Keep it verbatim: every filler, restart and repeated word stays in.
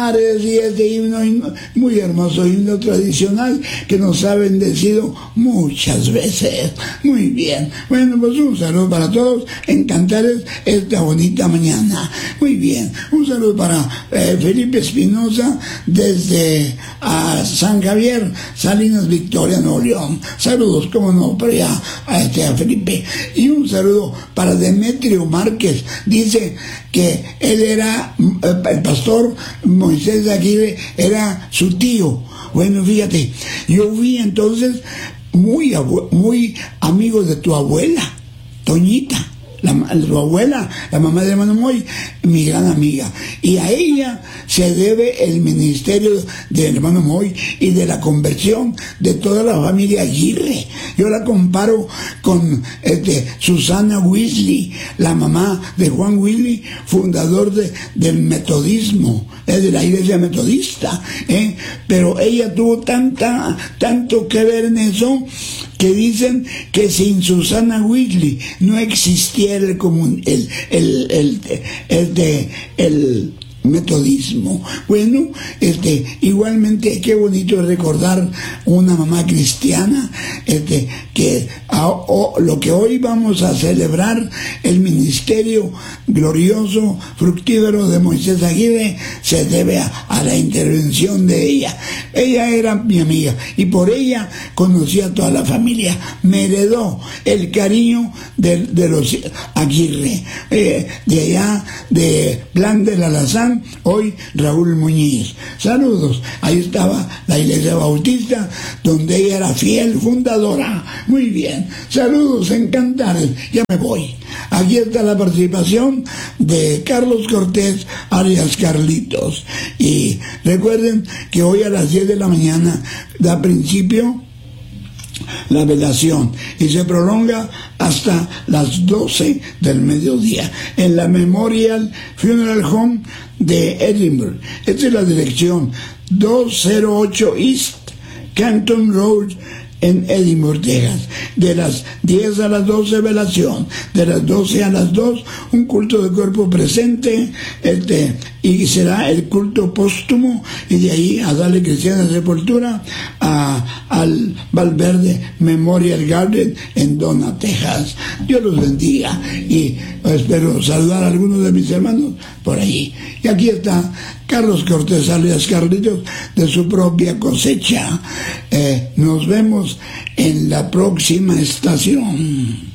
cantares y este himno, himno, muy hermoso himno tradicional que nos ha bendecido muchas veces. Muy bien. Bueno, pues un saludo para todos en Cantares esta bonita mañana. Muy bien. Un saludo para eh, Felipe Espinosa desde a San Javier, Salinas Victoria, Nuevo León. Saludos, como no, para allá a, este, a Felipe. Y un saludo para Demetrio Márquez. Dice que él era, el pastor Moisés Aguirre era su tío. Bueno, fíjate, yo fui entonces muy, muy amigo de tu abuela, Toñita. La, su abuela, la mamá de hermano Moy, mi gran amiga, y a ella se debe el ministerio del hermano Moy y de la conversión de toda la familia Aguirre. Yo la comparo con este, Susana Weasley, la mamá de Juan Weasley, fundador de, del metodismo, eh, de la iglesia metodista, eh, pero ella tuvo tanta, tanto que ver en eso, que dicen que sin Susana Weasley no existiera el comun, el, el, el, el, el, el metodismo. Bueno, este, igualmente qué bonito es recordar una mamá cristiana, este, que a, o, lo que hoy vamos a celebrar, el ministerio glorioso, fructífero de Moisés Aguirre, se debe a, a la intervención de ella. Ella era mi amiga y por ella conocí a toda la familia, me heredó el cariño de, de los Aguirre, eh, de allá de Plan del Alazán, hoy Raúl Muñiz. Saludos. Ahí estaba la iglesia bautista donde ella era fiel fundadora. Muy bien. Saludos en Cantares. Ya me voy. Aquí está la participación de Carlos Cortés alias Carlitos. Y recuerden que hoy a las diez de la mañana da principio la velación y se prolonga hasta las doce del mediodía en la Memorial Funeral Home de Edinburgh. Esta es la dirección doscientos ocho East Canton Road en Edinburgh, Texas. De las diez a las doce velación, de las doce a las dos un culto de cuerpo presente, este, y será el culto póstumo, y de ahí a darle cristiana sepultura a, al Valverde Memorial Garden en Donna, Texas. Dios los bendiga y espero saludar a algunos de mis hermanos por allí. Y aquí está Carlos Cortés alias Carlitos de su propia cosecha. Eh, nos vemos en la próxima estación.